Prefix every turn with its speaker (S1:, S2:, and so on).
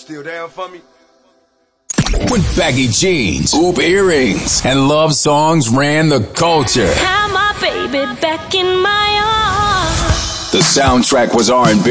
S1: Still down for me?
S2: When baggy jeans, hoop earrings, and love songs ran the culture.
S3: Have my baby back in my arms.
S2: The soundtrack was R&B.